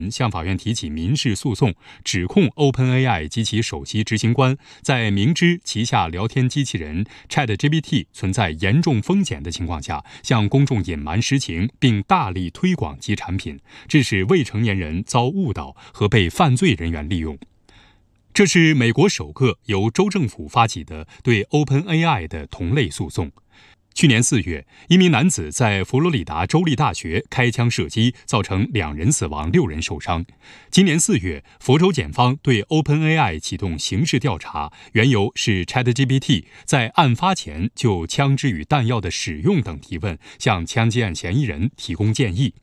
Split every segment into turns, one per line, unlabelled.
向法院提起民事诉讼，指控 OpenAI 及其首席执行官在明知旗下聊天机器人 ChatGPT 存在严重风险的情况下，向公众隐瞒实情，并大力推广其产品，致使未成年人遭误导和被犯罪人员利用。这是美国首个由州政府发起的对 OpenAI 的同类诉讼。去年4月，一名男子在佛罗里达州立大学开枪射击，造成2人死亡，6人受伤。今年4月，佛州检方对 OpenAI 启动刑事调查，缘由是 ChatGPT 在案发前就枪支与弹药的使用等提问，向枪击案嫌疑人提供建议。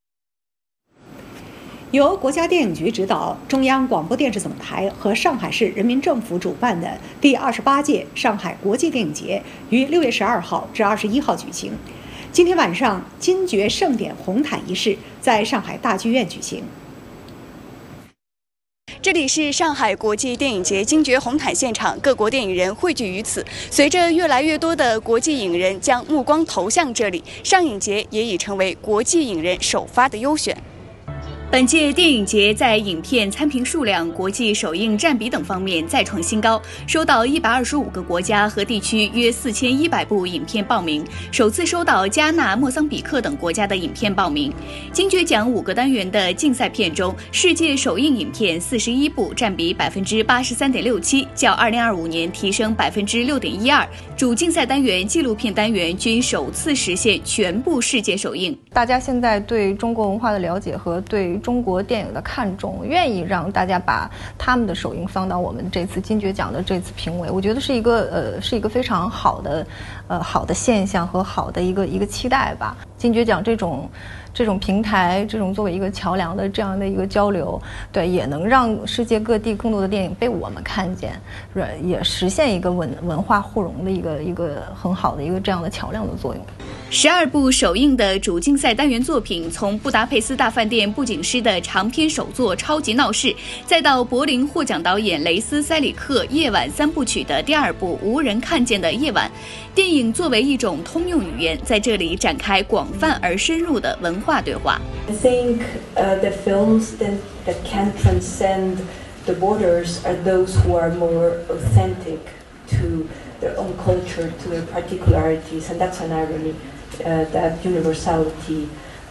由国家电影局指导，中央广播电视总台和上海市人民政府主办的第28届上海国际电影节于6月12号至21号举行。今天晚上，金爵盛典红毯仪式在上海大剧院举行。
这里是上海国际电影节金爵红毯现场，各国电影人汇聚于此。随着越来越多的国际影人将目光投向这里，上影节也已成为国际影人首发的优选。本届电影节在影片参评数量、国际首映占比等方面再创新高，收到125个国家和地区约4100部影片报名，首次收到加纳、莫桑比克等国家的影片报名。金爵奖5个单元的竞赛片中，世界首映影片41部，占比83.67%，较2025年提升6.12%。主竞赛单元、纪录片单元均首次实现全部世界首映。
大家现在对中国文化的了解和对中国电影的看重，愿意让大家把他们的首映放到我们这次金爵奖的这次评委，我觉得是一个非常好的现象和好的一个期待吧。金爵奖这种平台，这种作为一个桥梁的这样的一个交流，对，也能让世界各地更多的电影被我们看见，也实现一个文化互融的一个很好的一个这样的桥梁的作用。
12部首映的主竞赛单元作品，从布达佩斯大饭店布景师的长篇首作《超级闹事》，再到柏林获奖导演雷斯·塞里克《夜晚3部曲》的第2部《无人看见的夜晚》，电影作为一种通用语言，在这里展开广泛而深入的文化对话。
I think the films that can transcend the borders are those who are more authentic to their own culture, to their particularities, and that's an irony. That universality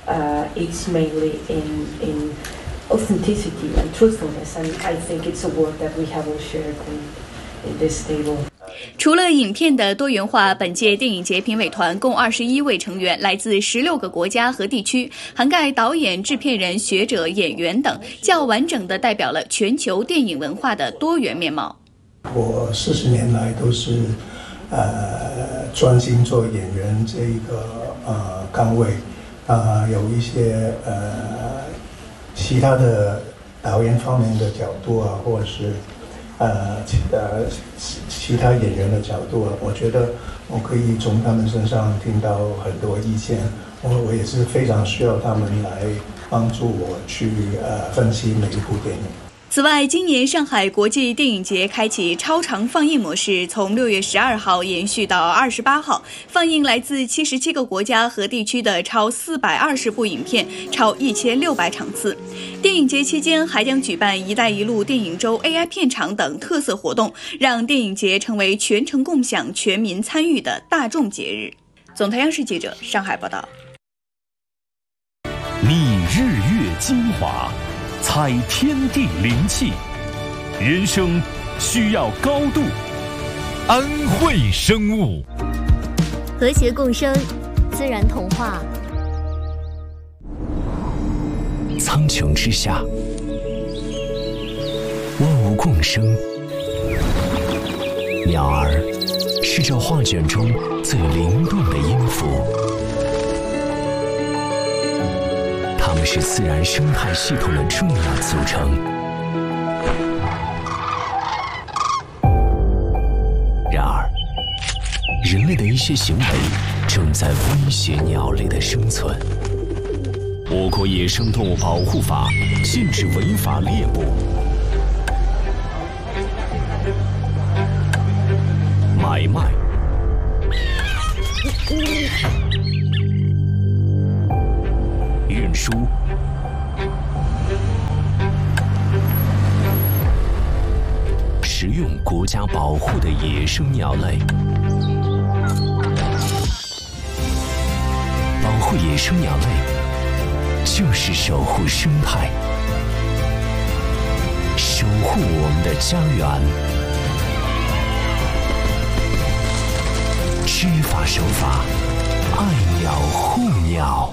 is mainly in authenticity and truthfulness, and I think it's a word that we have all shared in this table.
除了影片的多元化，本届电影节评委团共21位成员，来自16个国家和地区，涵盖导演、制片人、学者、演员等，较完整地代表了全球电影文化的多元面貌。
我40年来都是专心做演员这一个岗位，有一些其他的导演方面的角度啊，或者是其他演员的角度啊，我觉得我可以从他们身上听到很多意见，我也是非常需要他们来帮助我去分析每一部电影。
此外，今年上海国际电影节开启超长放映模式，从6月12号延续到28号，放映来自77个国家和地区的超420部影片，超1600场次。电影节期间还将举办“一带一路”电影周、AI 片场等特色活动，让电影节成为全程共享、全民参与的大众节日。总台央视记者上海报道。
觅日月精华，采天地灵气，人生需要高度。安慧生物，
和谐共生，自然童话。
苍穹之下，万物共生。鸟儿是这画卷中最灵动的音符，它们是自然生态系统的重要组成。然而，人类的一些行为正在威胁鸟类的生存。我国野生动物保护法禁止违法猎捕、买卖、运输、 用国家保护的野生鸟类。保护野生鸟类，就是守护生态，守护我们的家园。知法守法，爱鸟护鸟。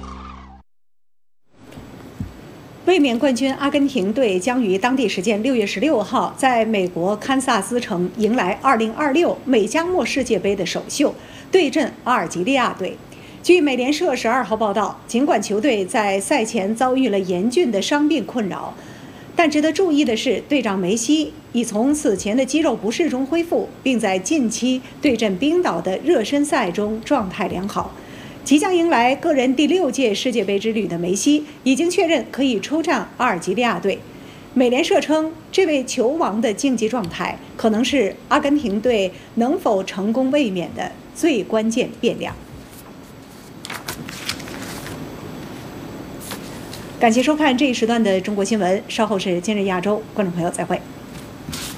卫冕冠军阿根廷队将于当地时间6月16号在美国堪萨斯城迎来2026美加墨世界杯的首秀，对阵阿尔及利亚队。据美联社12号报道，尽管球队在赛前遭遇了严峻的伤病困扰，但值得注意的是，队长梅西已从此前的肌肉不适中恢复，并在近期对阵冰岛的热身赛中状态良好。即将迎来个人第6届世界杯之旅的梅西，已经确认可以出战阿尔及利亚队。美联社称，这位球王的竞技状态可能是阿根廷队能否成功卫冕的最关键变量。感谢收看这一时段的中国新闻，稍后是今日亚洲，观众朋友再会。